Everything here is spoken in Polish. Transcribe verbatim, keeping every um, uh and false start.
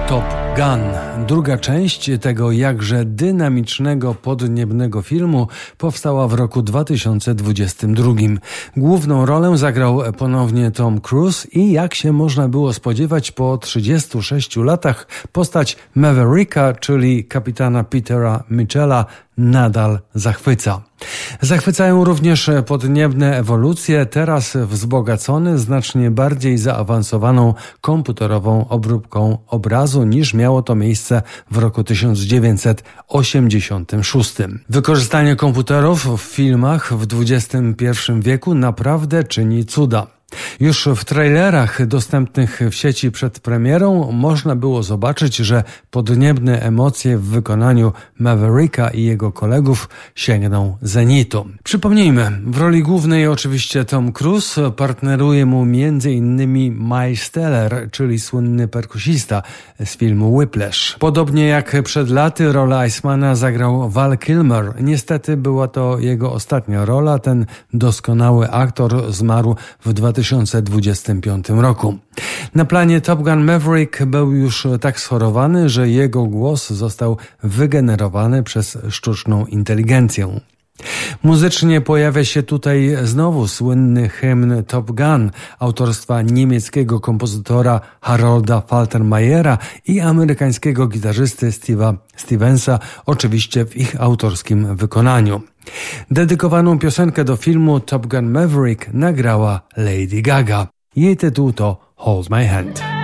Top Gun. Druga część tego jakże dynamicznego, podniebnego filmu powstała w roku dwa tysiące dwudziestym drugim. Główną rolę zagrał ponownie Tom Cruise i jak się można było spodziewać, po trzydziestu sześciu latach postać Mavericka, czyli kapitana Petera Mitchella, nadal zachwyca. Zachwycają również podniebne ewolucje, teraz wzbogacone znacznie bardziej zaawansowaną komputerową obróbką obrazu niż miało to miejsce w roku tysiąc dziewięćset osiemdziesiątym szóstym. Wykorzystanie komputerów w filmach w dwudziestym pierwszym wieku naprawdę czyni cuda. Już w trailerach dostępnych w sieci przed premierą można było zobaczyć, że podniebne emocje w wykonaniu Mavericka i jego kolegów sięgną zenitu. Przypomnijmy, w roli głównej oczywiście Tom Cruise, partneruje mu między innymi Miles Teller, czyli słynny perkusista z filmu Whiplash. Podobnie jak przed laty rolę Icemana zagrał Val Kilmer. Niestety była to jego ostatnia rola, ten doskonały aktor zmarł w dwa tysiące dwudziestym piątym roku. Na planie Top Gun Maverick był już tak schorowany, że jego głos został wygenerowany przez sztuczną inteligencję. Muzycznie pojawia się tutaj znowu słynny hymn Top Gun autorstwa niemieckiego kompozytora Harolda Faltermeyera i amerykańskiego gitarzysty Steve'a Stevensa, oczywiście w ich autorskim wykonaniu. Dedykowaną piosenkę do filmu Top Gun Maverick nagrała Lady Gaga. Jej tytuł to Hold My Hand.